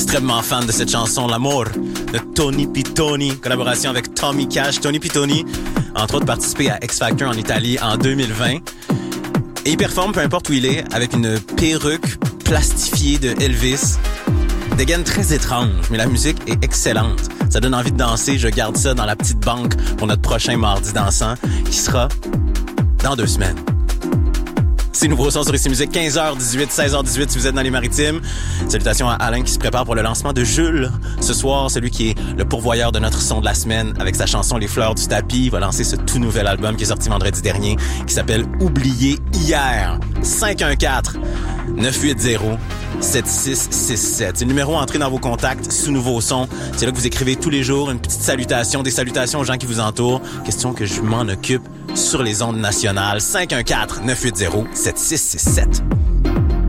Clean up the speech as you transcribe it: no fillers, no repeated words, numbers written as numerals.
extrêmement fan de cette chanson, L'amour, de Tony Pitoni, collaboration avec Tommy Cash. Tony Pitoni, entre autres, participé à X Factor en Italie en 2020. Et il performe, peu importe où il est, avec une perruque plastifiée de Elvis. Des gaines très étranges, mais la musique est excellente. Ça donne envie de danser. Je garde ça dans la petite banque pour notre prochain mardi dansant, qui sera dans 2 semaines. C'est Nouveau Son sur ICI Musique, 15h18, 16h18 si vous êtes dans les Maritimes. Salutations à Alain qui se prépare pour le lancement de Jules. Ce soir, celui qui est le pourvoyeur de notre son de la semaine avec sa chanson Les Fleurs du Tapis. Il va lancer ce tout nouvel album qui est sorti vendredi dernier, qui s'appelle Oublié hier. 514-980-7667. C'est le numéro entré dans vos contacts sous Nouveau Son. C'est là que vous écrivez tous les jours une petite salutation, des salutations aux gens qui vous entourent. Question que je m'en occupe sur les ondes nationales. 514-980-7667.